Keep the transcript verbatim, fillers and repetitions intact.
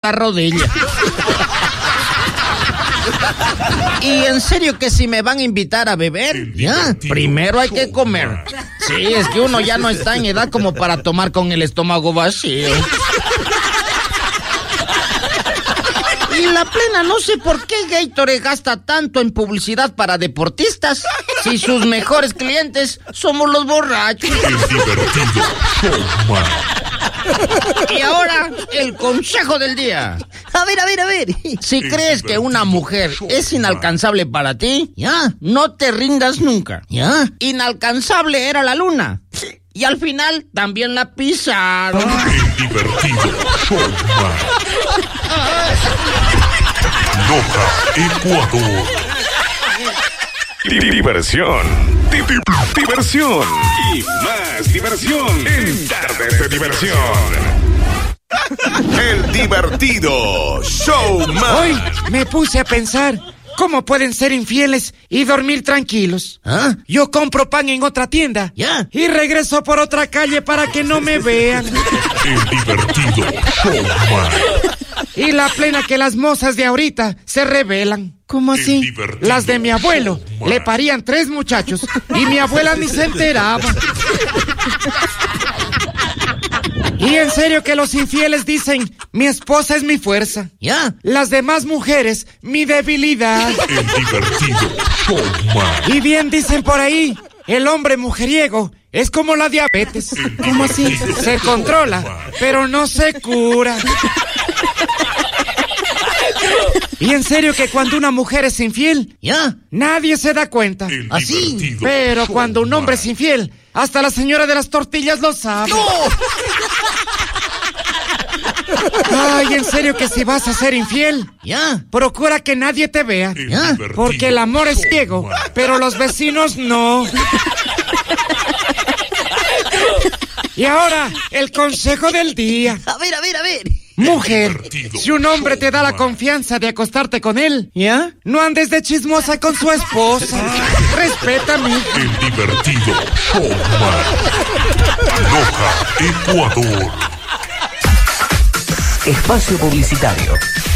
la rodilla. Y en serio que si me van a invitar a beber, ya, primero hay que comer. Sí, es que uno ya no está en edad como para tomar con el estómago vacío. Y la plena, no sé por qué Gatorade gasta tanto en publicidad para deportistas, si sus mejores clientes somos los borrachos. El divertido Showman. Y ahora, el consejo del día. A ver, a ver, a ver. Si crees que una mujer es inalcanzable para ti, ya, no te rindas nunca. Ya, inalcanzable era la luna. Y al final también la pisaron. El divertido Showman. Loja, Ecuador. Diversión. Di- di- Diversión. Y más diversión en Tardes de Diversión. El divertido Showman. Hoy me puse a pensar cómo pueden ser infieles y dormir tranquilos. ¿Ah? Yo compro pan en otra tienda Ya. y regreso por otra calle para que no me vean. El divertido Showman. Y la plena que las mozas de ahorita se rebelan. ¿Cómo El así? divertido Las de mi abuelo Showman. le parían tres muchachos y mi abuela ni se enteraba. Y en serio que los infieles dicen, mi esposa es mi fuerza. Ya. Las demás mujeres, mi debilidad. El divertido Showman. Y bien dicen por ahí, el hombre mujeriego es como la diabetes. ¿Cómo así? Se controla, pero no se cura. Y en serio que cuando una mujer es infiel, Ya. nadie se da cuenta. El Así. divertido Pero cuando un hombre es Showman. infiel, hasta la señora de las tortillas lo sabe. Ay, en serio que si vas a ser infiel, Ya. procura que nadie te vea. El Ya, divertido Porque el amor es ciego, Showman. pero los vecinos no. Y ahora, el consejo del día. A ver, a ver, a ver. Mujer, divertido si un hombre te da la Showman. confianza de acostarte con él, Ya. no andes de chismosa con su esposa. Respétame. El divertido Showman. Loja, Ecuador. Espacio publicitario.